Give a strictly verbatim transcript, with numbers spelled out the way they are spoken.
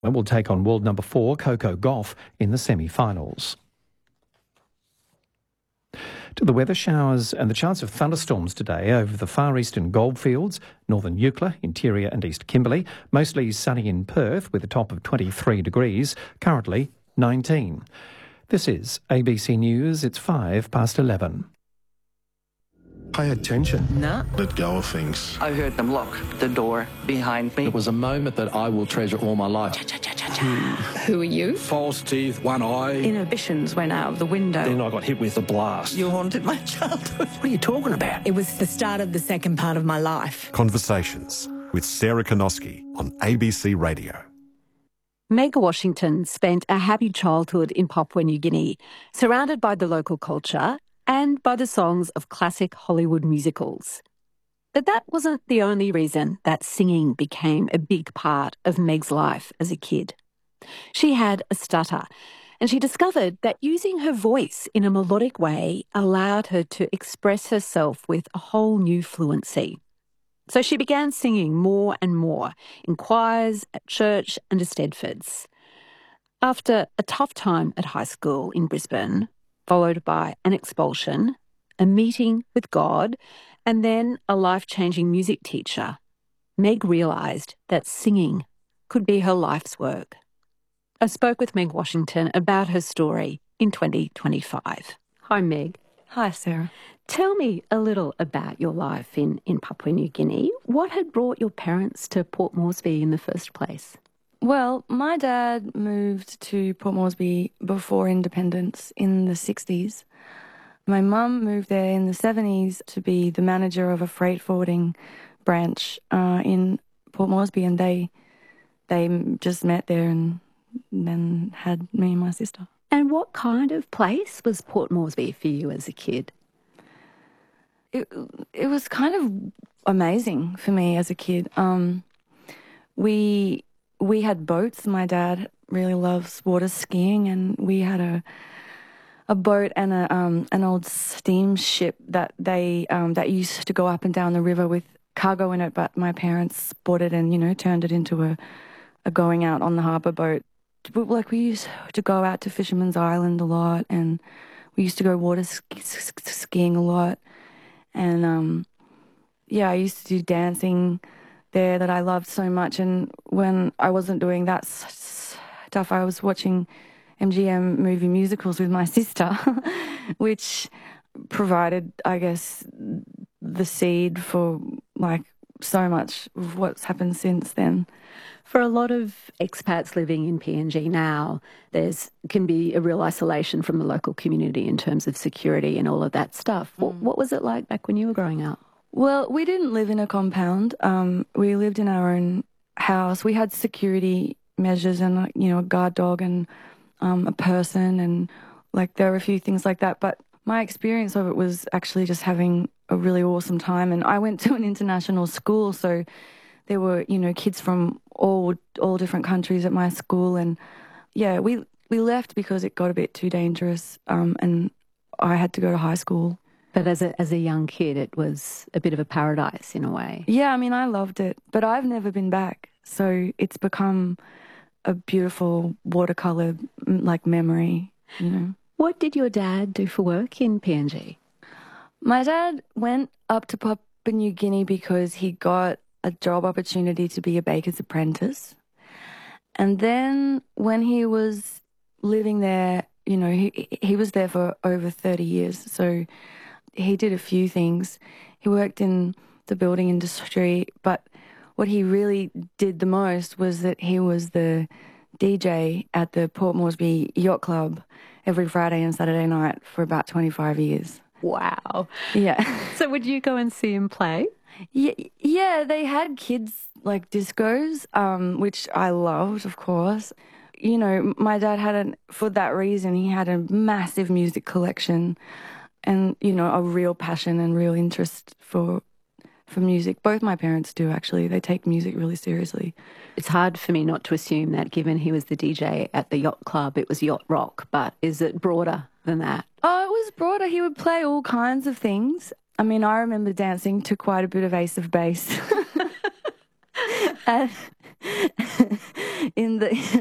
and will take on world number four Coco Gauff in the semi-finals. To the weather, showers and the chance of thunderstorms today over the far eastern goldfields, northern Eucla, interior and east Kimberley. Mostly sunny in Perth with a top of twenty-three degrees, currently nineteen. This is A B C News. It's five past eleven. Pay attention. No. Let go of things. I heard them lock the door behind me. It was a moment that I will treasure all my life. Who are you? False teeth, one eye. Inhibitions went out of the window. Then I got hit with a blast. You haunted my childhood. What are you talking about? It was the start of the second part of my life. Conversations with Sarah Konoski on A B C Radio. Meg Washington spent a happy childhood in Papua New Guinea, surrounded by the local culture and by the songs of classic Hollywood musicals. But that wasn't the only reason that singing became a big part of Meg's life as a kid. She had a stutter, and she discovered that using her voice in a melodic way allowed her to express herself with a whole new fluency. So she began singing more and more in choirs, at church and Eisteddfods. After a tough time at high school in Brisbane, followed by an expulsion, a meeting with God, and then a life-changing music teacher, Meg realised that singing could be her life's work. I spoke with Meg Washington about her story in twenty twenty-five. Hi, Meg. Hi, Sarah. Tell me a little about your life in, in Papua New Guinea. What had brought your parents to Port Moresby in the first place? Well, my dad moved to Port Moresby before independence in the sixties. My mum moved there in the seventies to be the manager of a freight forwarding branch uh, in Port Moresby, and they they just met there and then had me and my sister. And what kind of place was Port Moresby for you as a kid? It, it was kind of amazing for me as a kid. Um, we we had boats. My dad really loves water skiing, and we had a a boat and a um, an old steamship that they um, that used to go up and down the river with cargo in it. But my parents bought it and you know turned it into a a going out on the harbour boat. Like we used to go out to Fisherman's Island a lot, and we used to go water sk- skiing a lot. And um, yeah, I used to do dancing there that I loved so much. And when I wasn't doing that stuff, I was watching M G M movie musicals with my sister, which provided, I guess, the seed for like so much of what's happened since then. For a lot of expats living in P N G now, there's can be a real isolation from the local community in terms of security and all of that stuff. What, what was it like back when you were growing up? Well, we didn't live in a compound. Um, we lived in our own house. We had security measures and, you know, a guard dog and um, a person, and like there were a few things like that. But my experience of it was actually just having a really awesome time. And I went to an international school, so there were, you know, kids from all all different countries at my school. And yeah, we we left because it got a bit too dangerous, um, and I had to go to high school. But as a as a young kid, it was a bit of a paradise in a way. Yeah, I mean, I loved it, but I've never been back. So it's become a beautiful watercolour, like, memory, you know. What did your dad do for work in P N G? My dad went up to Papua New Guinea because he got a job opportunity to be a baker's apprentice. And then when he was living there, you know, he he was there for over thirty years. So he did a few things. He worked in the building industry, but what he really did the most was that he was the D J at the Port Moresby Yacht Club every Friday and Saturday night for about twenty-five years. Wow. Yeah. So would you go and see him play? Yeah, yeah, they had kids like discos, um, which I loved, of course. You know, my dad had an, for that reason, he had a massive music collection and, you know, a real passion and real interest for for music. Both my parents do, actually. They take music really seriously. It's hard for me not to assume that given he was the D J at the yacht club, it was yacht rock, but is it broader than that? Oh, it was broader. He would play all kinds of things. I mean, I remember dancing to quite a bit of Ace of Base. and, in the